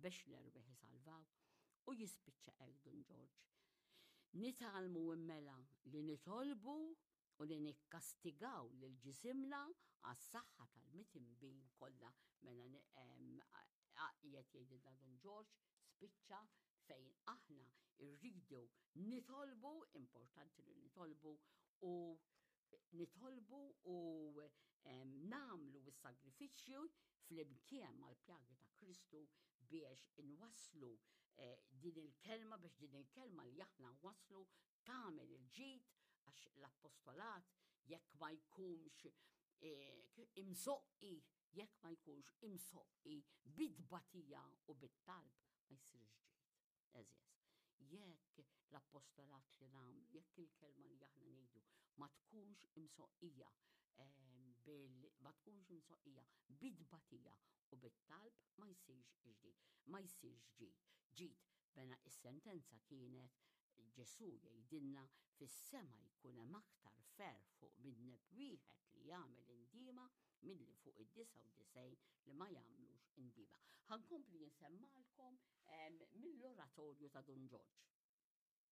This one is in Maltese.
biex l-erbeħ isalvaw u jispiċċa hekk Don George. Nitalmu immela li nitolbu u li nikkastigaw lil ġisimna għas-saħħa tal-mitimbin kollha. Mela qiegħed jgħidilna Don George spiċċa fejn aħna rridu nitolbu, importanti li nitolbu u namlu s-sagrifiċċju fl-imkien mal-pjagi ta' Kristu biex inwasslu din il-kelma, biex din il-kelma li aħna waslu tagħmel il-ġid għax l-appostolat jekk ma jkunx imsoqqi, jekk ma jkunx imsoqqi bid-batija u bit-talb ma jsirx ġid. Eżjes. Jekk l-appostolat li nagħmlu, jekk il-kelma li aħna ngħidu ma tkunx imsoqqija bid-batija u bit-talb ma jsirx ġdid, ma jsirx ġid. Bena is-sentenza kienet Ġesu jgħidilna fis-sema jkun hemm aktar fer fuq min-neb wieħed li jagħmel indiema milli fuq id-99 li ma jagħmlux indiema. Ħankompli nsemmalkom mill-oratorju ta' Don George.